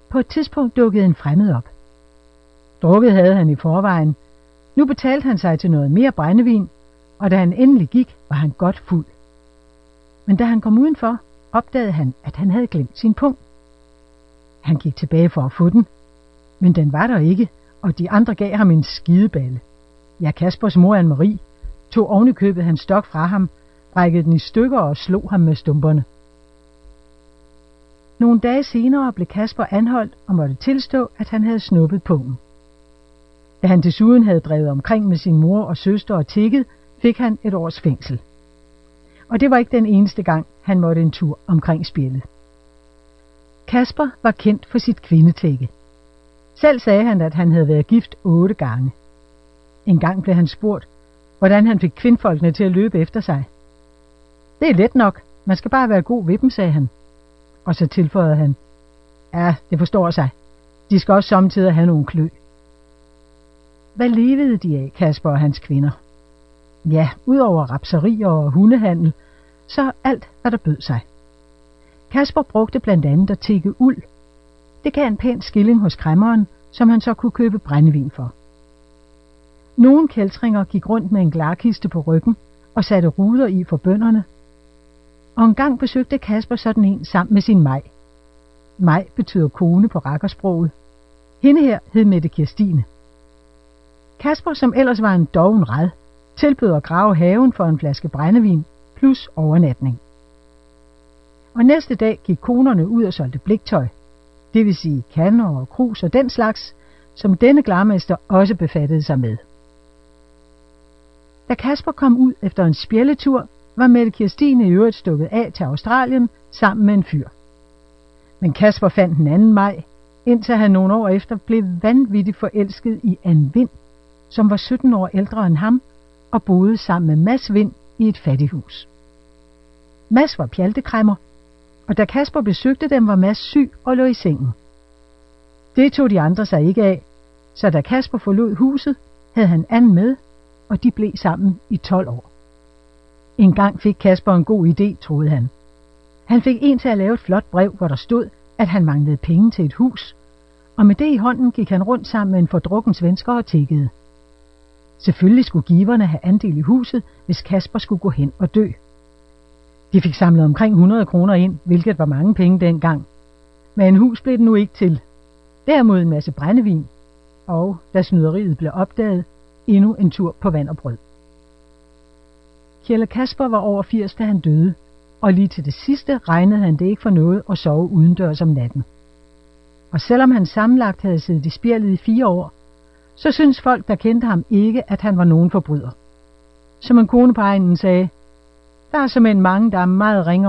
På et tidspunkt dukkede en fremmed op. Drukket havde han i forvejen. Nu betalte han sig til noget mere brændevin, og da han endelig gik, var han godt fuld. Men da han kom udenfor, opdagede han, at han havde glemt sin pung. Han gik tilbage for at få den, men den var der ikke, og de andre gav ham en skideballe. Ja, Kaspers mor Anne-Marie tog ovenikøbet hans stok fra ham, brækkede den i stykker og slog ham med stumperne. Nogle dage senere blev Kasper anholdt og måtte tilstå, at han havde snuppet pungen. Da han desuden havde drevet omkring med sin mor og søster og tigget, fik han 1 års fængsel. Og det var ikke den eneste gang, han måtte en tur omkring spjældet. Kasper var kendt for sit kvindetække. Selv sagde han, at han havde været gift 8 gange. En gang blev han spurgt, hvordan han fik kvindfolkene til at løbe efter sig. Det er let nok, man skal bare være god ved dem, sagde han. Og så tilføjede han, ja, det forstår sig. De skal også samtidig have nogle klø. Hvad levede de af, Kasper og hans kvinder? Ja, udover rapserier og hundehandel, så alt, hvad der bød sig. Kasper brugte blandt andet at tikke uld. Det gav en pæn skilling hos kræmmeren, som han så kunne købe brændevin for. Nogle kæltringer gik rundt med en glarkiste på ryggen og satte ruder i for bønderne. Og en gang besøgte Kasper sådan en sammen med sin Maj. Maj betyder kone på rakkersproget. Hende her hed Mette Kirstine. Kasper, som ellers var en doven rad, tilbød at grave haven for en flaske brændevin plus overnatning. Og næste dag gik konerne ud og solgte bliktøj, det vil sige kander og krus og den slags, som denne glarmester også befattede sig med. Da Kasper kom ud efter en spjælletur, var Mette Kirstine i øvrigt stukket af til Australien sammen med en fyr. Men Kasper fandt en anden Maj, indtil han nogle år efter blev vanvittigt forelsket i Anne Vind, som var 17 år ældre end ham og boede sammen med Mads Vind i et fattighus. Mads var pjaltekræmmer, og da Kasper besøgte dem, var Mads syg og lå i sengen. Det tog de andre sig ikke af, så da Kasper forlod huset, havde han Anne med, og de blev sammen i 12 år. En gang fik Kasper en god idé, troede han. Han fik en til at lave et flot brev, hvor der stod, at han manglede penge til et hus, og med det i hånden gik han rundt sammen med en fordrukken svensker og tiggede. Selvfølgelig skulle giverne have andel i huset, hvis Kasper skulle gå hen og dø. De fik samlet omkring 100 kroner ind, hvilket var mange penge dengang. Men hus blev det nu ikke til. Derimod en masse brændevin, og da snyderiet blev opdaget, endnu en tur på vand og brød. Kjell Kasper var over 80, da han døde, og lige til det sidste regnede han det ikke for noget at sove udendørs om natten. Og selvom han sammenlagt havde siddet i spjældet i 4 år, så synes folk, der kendte ham ikke, at han var nogen forbryder. Som en kone på egnen sagde, der er såmænd mange, der er meget ringere